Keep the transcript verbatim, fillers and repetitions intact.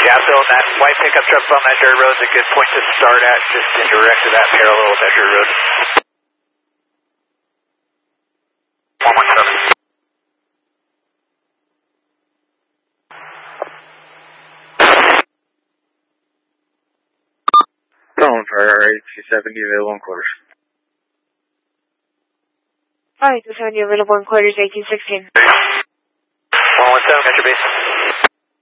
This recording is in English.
Yeah, so that white pickup truck on that dirt road is a good point to start at, just indirect to that parallel with that dirt road. one one seven. Phone for eight two seven, available in quarters. Alright, two seventy available in quarters, eighteen sixteen. one one seven, got your base.